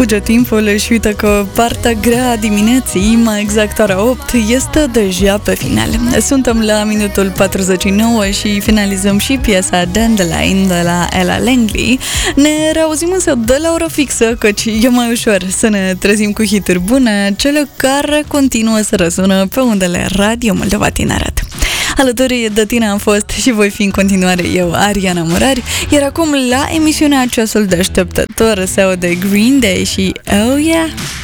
Fuge timpul și uite că partea grea a dimineții, mai exact ora 8, este deja pe final. Suntem la minutul 49 și finalizăm și piesa Dandelion de la Ella Langley. Ne reauzim însă de la ora fixă, căci e mai ușor să ne trezim cu hituri bune, cele care continuă să răsună pe undele Radio Moldova Tineret. Alături de tine am fost și voi fi în continuare eu, Ariana Murari, iar acum la emisiunea Ceasul Deșteptător se aude Green Day și Oh Yeah!